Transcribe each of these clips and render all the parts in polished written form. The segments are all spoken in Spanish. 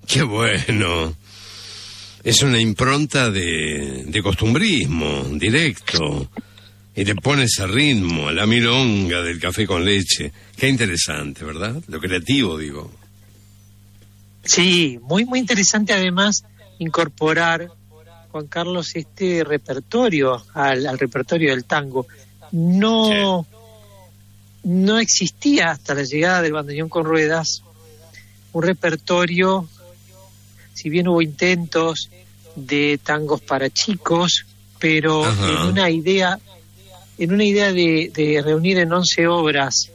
Qué bueno. Es una impronta de costumbrismo, directo. Y le pone ese ritmo a la milonga del café con leche. Qué interesante, ¿verdad? Lo creativo, digo. Sí, muy, muy interesante además incorporar, Juan Carlos, este repertorio al repertorio del tango. No existía hasta la llegada del bandoneón con ruedas un repertorio, si bien hubo intentos de tangos para chicos, pero en una idea de reunir en 11 obras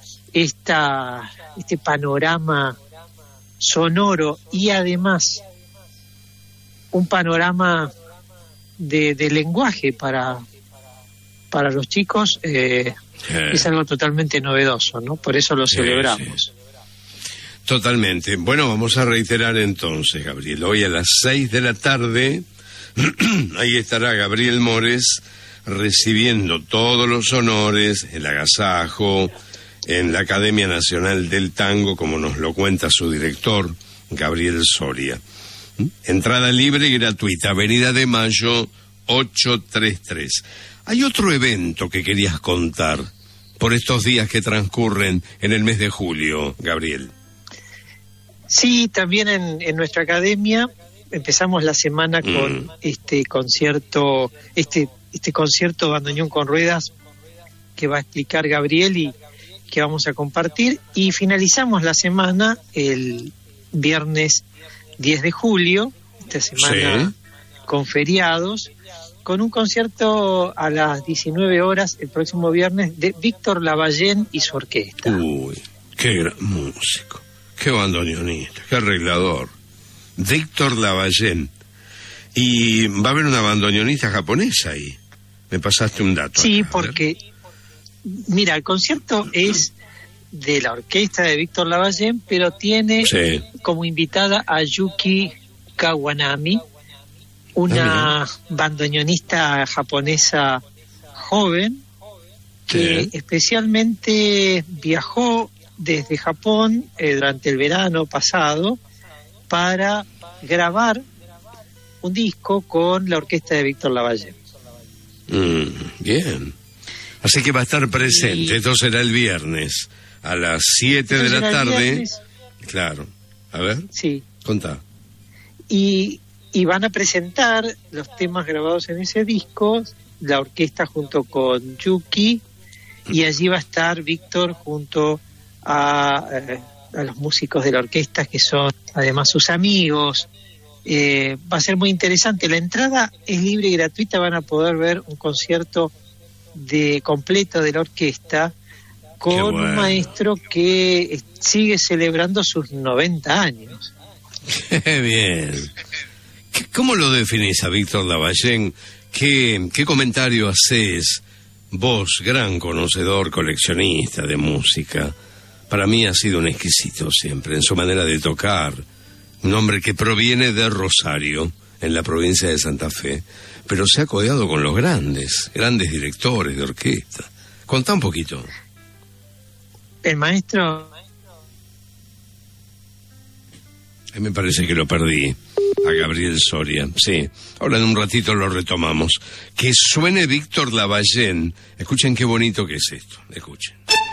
este panorama sonoro y además un panorama de lenguaje para los chicos, es algo totalmente novedoso, ¿no? Por eso lo celebramos. Sí. Totalmente. Bueno, vamos a reiterar entonces, Gabriel. Hoy a las 6 de la tarde, ahí estará Gabriel Mores recibiendo todos los honores, el agasajo, en la Academia Nacional del Tango, como nos lo cuenta su director, Gabriel Soria. Entrada libre y gratuita, Avenida de Mayo 833. Hay otro evento que querías contar por estos días que transcurren en el mes de julio, Gabriel. Sí, también en nuestra academia empezamos la semana con este concierto bandoneón con ruedas que va a explicar Gabriel y que vamos a compartir, y finalizamos la semana el viernes 10 de julio, esta semana con feriados, con un concierto a las 19 horas el próximo viernes de Víctor Lavallén y su orquesta. Uy, qué gran músico, qué bandoneonista, qué arreglador. Víctor Lavallén. Y va a haber una bandoneonista japonesa ahí. Me pasaste un dato. Sí, acá, porque, mira, el concierto es de la orquesta de Víctor Lavallén, pero tiene como invitada a Yuki Kawanami, una bandoneonista japonesa joven que especialmente viajó desde Japón durante el verano pasado para grabar un disco con la orquesta de Víctor Lavallén. Bien. Así que va a estar presente. Esto será el viernes a las 7 de la tarde. Claro. A ver. Sí. Contá. Y van a presentar los temas grabados en ese disco, la orquesta junto con Yuki, y allí va a estar Víctor junto a los músicos de la orquesta, que son además sus amigos. Va a ser muy interesante. La entrada es libre y gratuita. Van a poder ver un concierto completo de la orquesta con un maestro que sigue celebrando sus 90 años. Qué bien. ¿Cómo lo definís a Víctor Lavallén? ¿Qué comentario haces vos, gran conocedor, coleccionista de música? Para mí ha sido un exquisito siempre en su manera de tocar. Un hombre que proviene de Rosario, en la provincia de Santa Fe, pero se ha codeado con los grandes directores de orquesta. Contá un poquito. El maestro... Me parece que lo perdí, a Gabriel Soria. Sí, ahora en un ratito lo retomamos. Que suene Víctor Lavallén. Escuchen qué bonito que es esto. Escuchen.